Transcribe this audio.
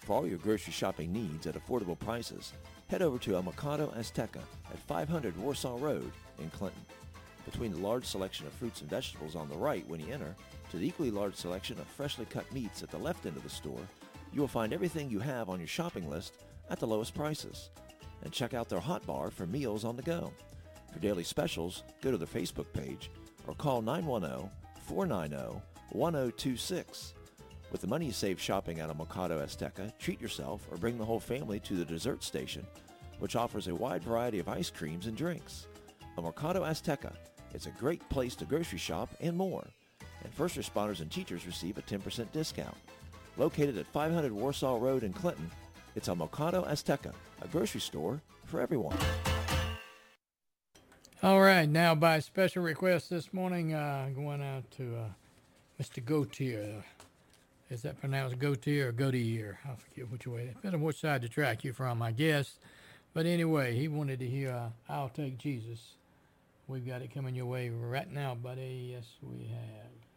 For all your grocery shopping needs at affordable prices, head over to El Mercado Azteca at 500 Warsaw Road in Clinton. Between the large selection of fruits and vegetables on the right when you enter, to the equally large selection of freshly cut meats at the left end of the store, you will find everything you have on your shopping list at the lowest prices. And check out their hot bar for meals on the go. For daily specials, go to their Facebook page or call 910-490-1026. With the money you save shopping at El Mercado Azteca, treat yourself or bring the whole family to the dessert station, which offers a wide variety of ice creams and drinks. El Mercado Azteca, it's a great place to grocery shop and more. And first responders and teachers receive a 10% discount. Located at 500 Warsaw Road in Clinton, it's El Mercado Azteca, a grocery store for everyone. All right, now by special request this morning, going out to Mr. Gautier. Is that pronounced Gautier or Gautier? I forget which way. Depends on which side of the track you're from, I guess. But anyway, he wanted to hear I'll Take Jesus. We've got it coming your way right now, buddy. Yes, we have.